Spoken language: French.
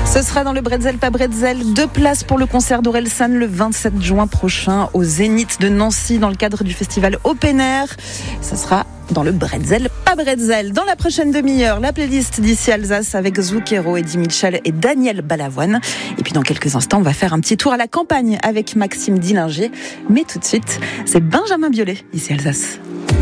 Ce sera dans le Bretzel pas Bretzel. 2 places pour le concert d'Orelsan le 27 juin prochain au Zénith de Nancy dans le cadre du festival Open Air. Ce sera dans le Bretzel pas Bretzel. Dans la prochaine demi-heure, la playlist d'ici Alsace avec Zucchero, Eddie Mitchell et Daniel Balavoine. Et puis dans quelques instants, on va faire un petit tour à la campagne avec Maxime Dillinger. Mais tout de suite, c'est Benjamin Biolay, ici Alsace.